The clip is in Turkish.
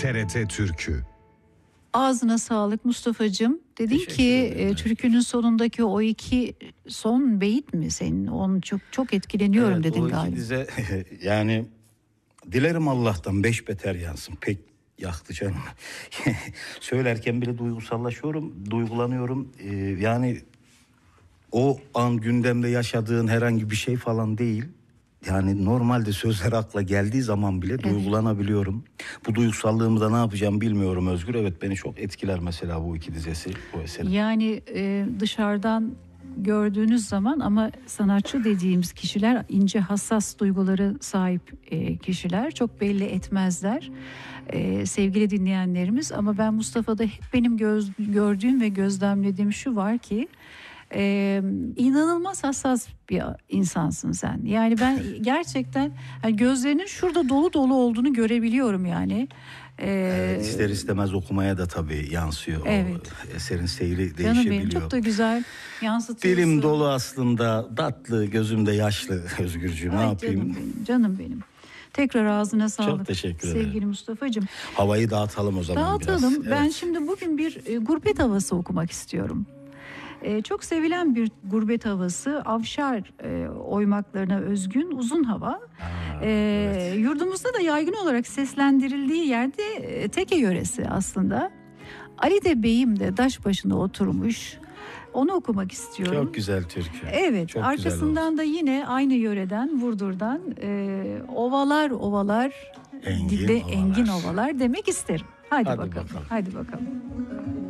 TRT Türkü. Ağzına sağlık Mustafa'cığım. Dedin ki türkünün sonundaki o iki son beyit mi senin? Onu çok etkileniyorum evet, dedin o galiba. iki dize yani dilerim Allah'tan beş beter yansın. Pek yaktı canım. Söylerken bile duygusallaşıyorum, duygulanıyorum. Yani o an gündemde yaşadığın herhangi bir şey falan değil. Yani normalde sözler akla geldiği zaman bile duygulanabiliyorum. Bu duygusallığımı da ne yapacağım bilmiyorum Özgür. Evet, beni çok etkiler mesela bu iki dizesi, bu eserin. Yani dışarıdan gördüğünüz zaman ama sanatçı dediğimiz kişiler ince hassas duyguları sahip kişiler, çok belli etmezler sevgili dinleyenlerimiz. Ama ben Mustafa'da hep benim gördüğüm ve gözlemlediğim şu var ki inanılmaz hassas bir insansın sen. Yani ben gerçekten yani gözlerinin şurada dolu dolu olduğunu görebiliyorum yani. Evet, ister istemez okumaya da tabii yansıyor. Evet. O eserin seyri değişebiliyor. Canım benim, çok da güzel yansıtıyorsun. Dilim dolu aslında, tatlı, gözümde yaşlı Özgürcüğüm. Ne yapayım? Canım benim, canım benim. Tekrar ağzına sağlık. Çok teşekkür ederim. Sevgili Mustafa'cığım. Havayı dağıtalım o zaman Dağıtalım. biraz. Ben Evet. şimdi bugün bir gurbet havası okumak istiyorum. Çok sevilen bir gurbet havası, Avşar oymaklarına özgün uzun hava. Evet. Yurdumuzda da yaygın olarak seslendirildiği yerde Teke yöresi aslında. Ali de Bey'im de daş başında oturmuş. Onu okumak istiyorum. Çok güzel türkü. Evet, çok arkasından da yine aynı yöreden, Vurdur'dan ovalar ovalar, Engin dilde ovalar. engin ovalar demek isterim. Hadi Hadi bakalım. bakalım. Hadi bakalım.